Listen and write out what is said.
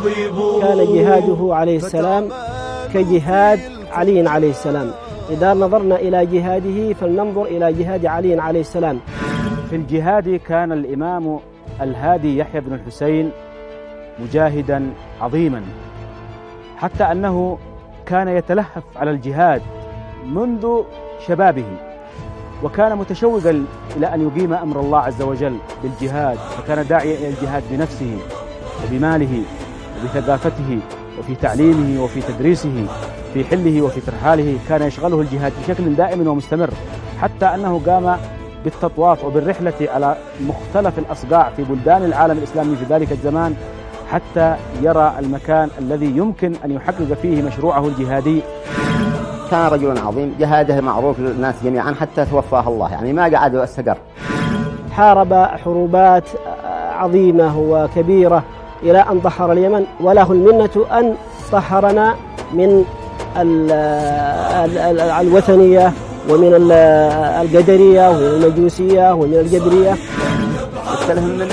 كان جهاده عليه السلام كجهاد علي عليه السلام. إذا نظرنا إلى جهاده فلننظر إلى جهاد علي عليه السلام. في الجهاد كان الإمام الهادي يحيى بن الحسين مجاهدا عظيما، حتى أنه كان يتلهف على الجهاد منذ شبابه، وكان متشوقا إلى أن يقيم أمر الله عز وجل بالجهاد، فكان داعيا إلى الجهاد بنفسه وبماله وبثقافته وفي تعليمه وفي تدريسه، في حله وفي ترحاله كان يشغله الجهاد بشكل دائم ومستمر، حتى أنه قام بالتطواف وبالرحلة على مختلف الأصقاع في بلدان العالم الإسلامي في ذلك الزمان، حتى يرى المكان الذي يمكن أن يحقق فيه مشروعه الجهادي. كان رجلا عظيم، جهاده معروف للناس جميعا حتى توفاه الله، يعني ما قعد واستقر. حارب حروبات عظيمة وكبيرة إلى أن طهر اليمن، وله المنة أن طهرنا من الوثنية ومن القدرية ومن المجوسية ومن الجبرية. استلهم من